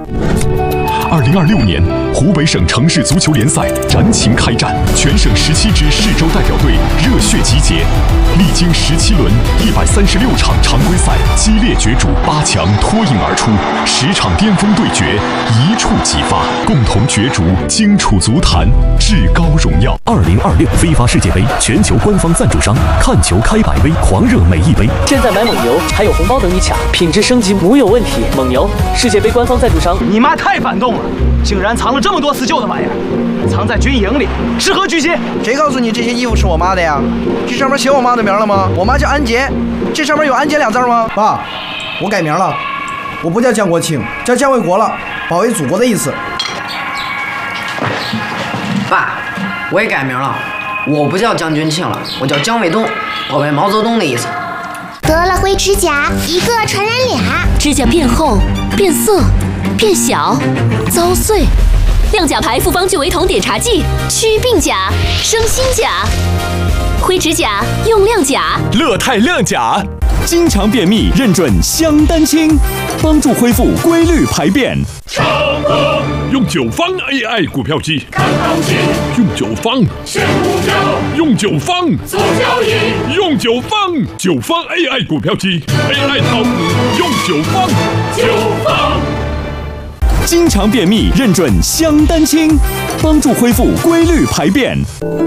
2026年，湖北省城市足球联赛燃情开战，全省17支市州代表队热血集结，历经17轮136场常规赛激烈角逐，8强脱颖而出，10场巅峰对决一触即发，共同角逐荆楚足坛至高荣耀。 2026非法世界杯全球官方赞助商，看球开百威，狂热每一杯。 现在买蒙牛还有红包等你抢，品质升级无有问题。蒙牛，世界杯官方赞助商。 你妈太反动了，竟然藏了这么多辞旧的玩意儿，藏在军营里，是何居心？ 谁告诉你这些衣服是我妈的呀？这上面写我妈的名了吗？我妈叫安杰，这上面有安杰2字吗？爸，我改名了，我不叫江国庆，叫江卫国了，保卫祖国的意思。 爸，我也改名了，我不叫江军庆了，我叫江卫东，保卫毛泽东的意思。 得了灰指甲，一个传染俩， 指甲变厚、变色、变小、遭碎。亮甲牌复方聚维酮碘茶剂，祛病甲、生新甲。灰指甲用亮甲， 乐泰亮甲，经常便秘认准香丹清，帮助恢复规律排便。 唱歌用9方 AI 股票机，看行情；用9方选股票，用9方做交易，用9方9方 AI 股票机 ，AI 炒股用9方9方。 经常便秘认准香丹清，帮助恢复规律排便。